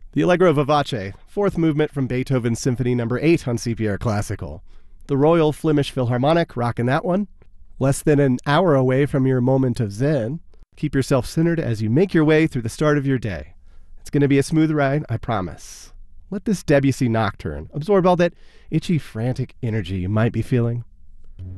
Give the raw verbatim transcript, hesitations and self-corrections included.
The Allegro Vivace, fourth movement from Beethoven's Symphony number eight on C P R Classical. The Royal Flemish Philharmonic, rocking that one. Less than an hour away from your moment of zen. Keep yourself centered as you make your way through the start of your day. It's going to be a smooth ride, I promise. Let this Debussy Nocturne absorb all that itchy, frantic energy you might be feeling.